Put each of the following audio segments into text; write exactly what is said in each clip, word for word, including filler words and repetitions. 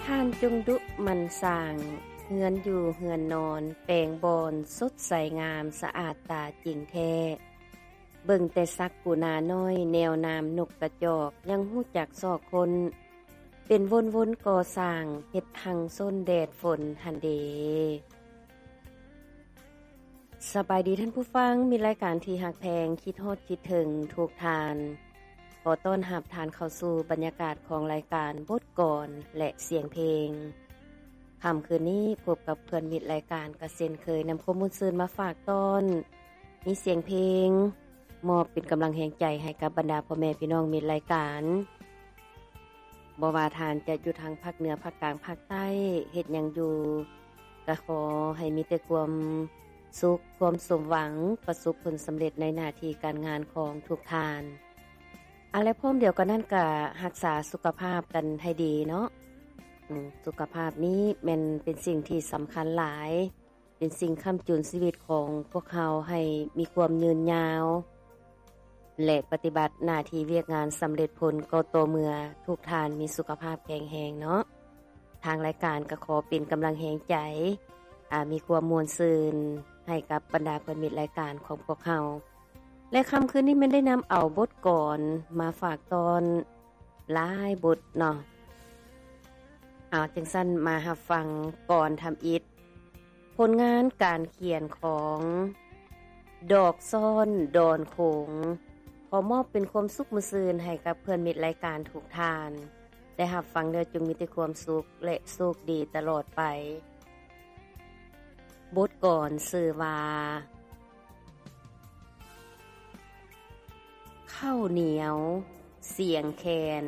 ท่านจงดุมันสร้างเฮือนอยู่เฮือนนอนแปลงบอนสดใสงามสะอาดตาจริงแท้เบิ่งแต่ซักกูนาน้อยแนวนามนกกระจอกยังหู้จักซอกคนเป็นวนๆก่อสร้างเฮ็ดหังส้นแดดฝนหันเดสบายดีท่านผู้ฟังมีรายการที่ฮักแพงคิดฮอดคิดถึงทุกทานขอต้อนรับทานเข้าสู่บรรยากาศของรายการบทกลอนและเสียงเพลงค่ำคืนนี้พบกับเพื่อนมิตรรายการกระเซ็นเคยนำข้อมูลซื่นมาฝากตอนมีเสียงเพลงมอบเป็นกำลังแห่งใจให้กับบรรดาพ่อแม่พี่น้องมิตรรายการบ่ว่าทานจะอยู่ทางภาคเหนือภาคกลางภาคใต้เฮ็ดหยังอยู่ก็ขอให้มีแต่ความสุขความสมหวังประสบผลสำเร็จในหน้าที่การงานของทุกท่านอะไรพร้อมเดียวกันนั่นก็รักษาสุขภาพกันให้ดีเนาะสุขภาพนี้แม่นเป็นสิ่งที่สำคัญหลายเป็นสิ่งค้ำจุนชีวิตของพวกเราให้มีความยืนยาวและปฏิบัติหน้าที่เวียกงานสำเร็จผลก็โตเมื่อทุกท่านมีสุขภาพแข็งแรงเนาะทางรายการก็ขอเป็นกำลังแรงใจอ่ามีความม่วนซื่นให้กับบรรดาเพื่อนมิตรรายการของพวกเราและค่ำคืนนี้มันได้นำเอาบทกลอนมาฝากตอนหลายบทเนาะเอาจังซั่นมารับฟังก่อนทำอิฐผลงานการเขียนของดอกซ่อนดอนโขงขอมอบเป็นความสุขมื้อซื่นให้กับเพื่อนมิตรรายการทุกท่านได้รับฟังเด้อจงมีแต่ความสุขและโชคดีตลอดไปบทกลอนชื่อว่าข้าวเหนียวเสียงแคน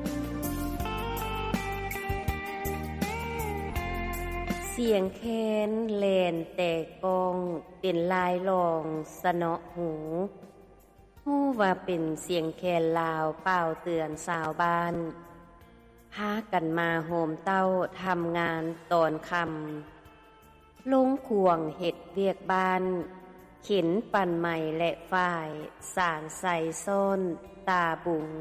เสียงแคนแล่นแต่กองเป็นลายลองสนอหูฮู้ว่าเป็นเสียงแคนลาวเป่าเตือนชาวบ้านพากันมาโหมเต้าทำงานตอนค่ำลงควงเฮ็ดเวียกบ้านเข็นปั่นใหม่และฝ่ายสารใส่ส้นตาบุ๋ง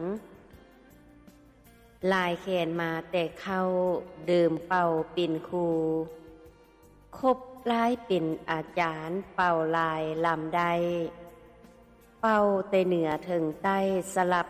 ลายแขนมาแต่เข้าเดิมเป่าปิ่นครูคบลายเป็นอาจารย์เป่าลายลำได้เป่าแต่เหนือถึงใต้สลับ